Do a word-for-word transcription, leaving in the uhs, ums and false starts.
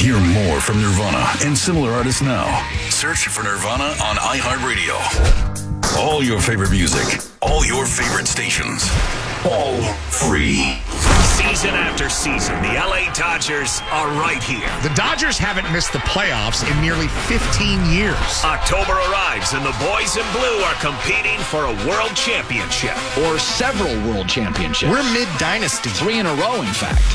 Hear more from Nirvana and similar artists now. Search for Nirvana on iHeartRadio. All your favorite music, all your favorite stations, all free. Season after season, the L A Dodgers are right here. The Dodgers haven't missed the playoffs in nearly fifteen years. October arrives and the boys in blue are competing for a world championship. Or several world championships. We're mid-dynasty. Three in a row, in fact.